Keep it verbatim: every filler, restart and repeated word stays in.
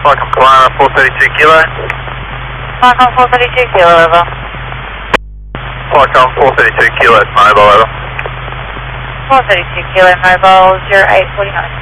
Welcome, Kalana, four thirty-two kilo. Welcome, four thirty-two kilo, over. Welcome, four thirty-two kilo, mobile, over. four thirty-two kilo, mobile, zero eight forty-nine.